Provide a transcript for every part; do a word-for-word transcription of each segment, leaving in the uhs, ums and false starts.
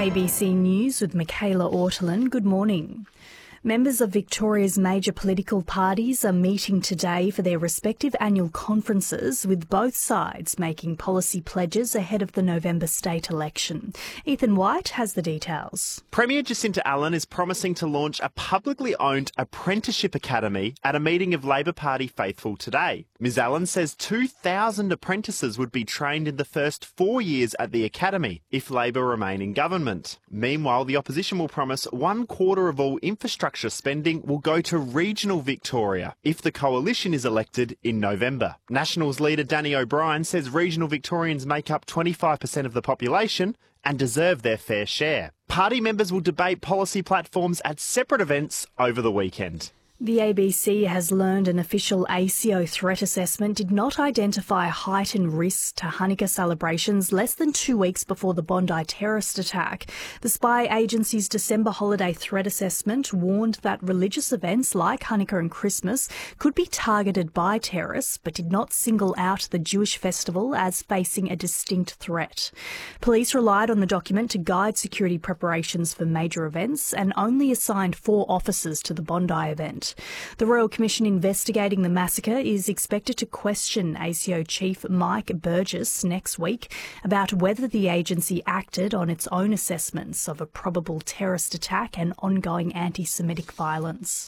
A B C News with Michaela Ortolin. Good morning. Members of Victoria's major political parties are meeting today for their respective annual conferences, with both sides making policy pledges ahead of the November state election. Ethan White has the details. Premier Jacinta Allen is promising to launch a publicly owned apprenticeship academy at a meeting of Labor Party faithful today. Ms Allen says two thousand apprentices would be trained in the first four years at the academy if Labor remain in government. Meanwhile, the opposition will promise one quarter of all infrastructure spending will go to regional Victoria if the coalition is elected in November. Nationals leader Danny O'Brien says regional Victorians make up twenty-five percent of the population and deserve their fair share. Party members will debate policy platforms at separate events over the weekend. The A B C has learned an official A S I O threat assessment did not identify heightened risks to Hanukkah celebrations less than two weeks before the Bondi terrorist attack. The spy agency's December holiday threat assessment warned that religious events like Hanukkah and Christmas could be targeted by terrorists, but did not single out the Jewish festival as facing a distinct threat. Police relied on the document to guide security preparations for major events and only assigned four officers to the Bondi event. The Royal Commission investigating the massacre is expected to question A S I O Chief Mike Burgess next week about whether the agency acted on its own assessments of a probable terrorist attack and ongoing anti-Semitic violence.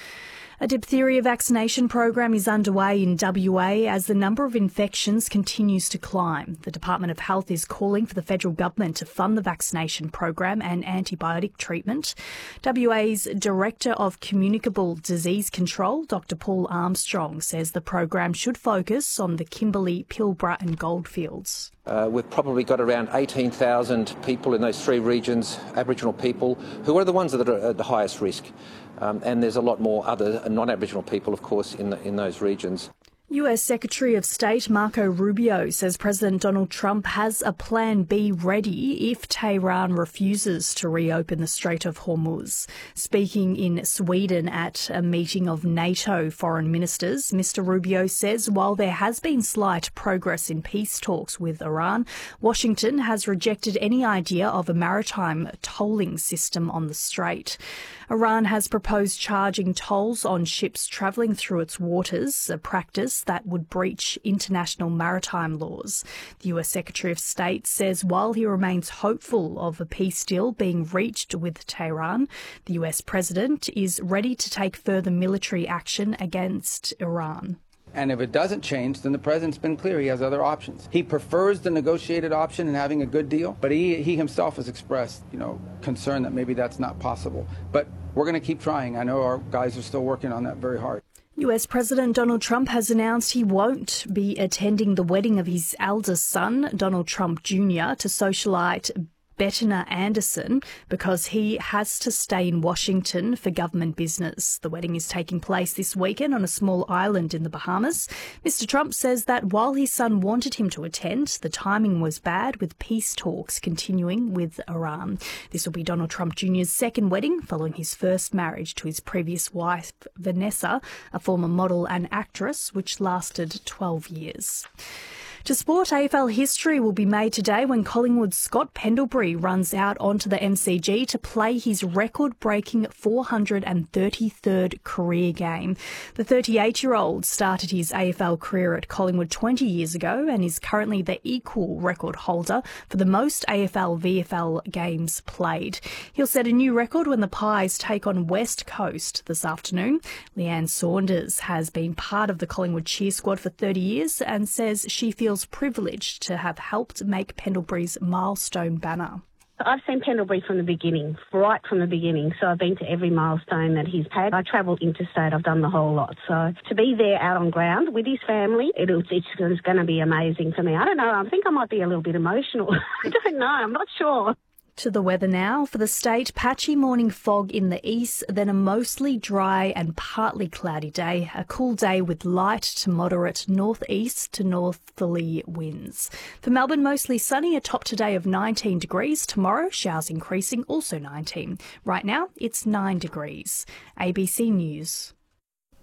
A diphtheria vaccination program is underway in W A as the number of infections continues to climb. The Department of Health is calling for the federal government to fund the vaccination program and antibiotic treatment. W A's Director of Communicable Disease Control, Doctor Paul Armstrong, says the program should focus on the Kimberley, Pilbara and Goldfields. Uh, we've probably got around eighteen thousand people in those three regions, Aboriginal people, who are the ones that are at the highest risk. Um, and there's a lot more other non-Aboriginal people, of course, in, the, in those regions. U S Secretary of State Marco Rubio says President Donald Trump has a plan B ready if Tehran refuses to reopen the Strait of Hormuz. Speaking in Sweden at a meeting of NATO foreign ministers, Mister Rubio says while there has been slight progress in peace talks with Iran, Washington has rejected any idea of a maritime tolling system on the strait. Iran has proposed charging tolls on ships travelling through its waters, a practice that would breach international maritime laws. The U S Secretary of State says while he remains hopeful of a peace deal being reached with Tehran, the U S President is ready to take further military action against Iran. And if it doesn't change, then the president's been clear he has other options. He prefers the negotiated option and having a good deal, but he, he himself has expressed, you know, concern that maybe that's not possible. But we're going to keep trying. I know our guys are still working on that very hard. U S President Donald Trump has announced he won't be attending the wedding of his eldest son, Donald Trump Junior, to socialite Bettina Anderson because he has to stay in Washington for government business. The wedding is taking place this weekend on a small island in the Bahamas. Mister Trump says that while his son wanted him to attend, the timing was bad with peace talks continuing with Iran. This will be Donald Trump Junior's second wedding following his first marriage to his previous wife, Vanessa, a former model and actress, which lasted twelve years. To sport, A F L history will be made today when Collingwood's Scott Pendlebury runs out onto the M C G to play his record-breaking four hundred thirty-third career game. The thirty-eight-year-old started his A F L career at Collingwood twenty years ago and is currently the equal record holder for the most A F L V F L games played. He'll set a new record when the Pies take on West Coast this afternoon. Leanne Saunders has been part of the Collingwood cheer squad for thirty years and says she feels privileged to have helped make Pendlebury's milestone banner. I've seen Pendlebury from the beginning, right from the beginning. So I've been to every milestone that he's had. I travelled interstate. I've done the whole lot. So to be there out on ground with his family, it, it's, it's going to be amazing for me. I don't know. I think I might be a little bit emotional. I don't know. I'm not sure. To the weather now. For the state, patchy morning fog in the east, then a mostly dry and partly cloudy day. A cool day with light to moderate northeast to northerly winds. For Melbourne, mostly sunny, a top today of nineteen degrees. Tomorrow, showers increasing, also nineteen. Right now, it's nine degrees. A B C News.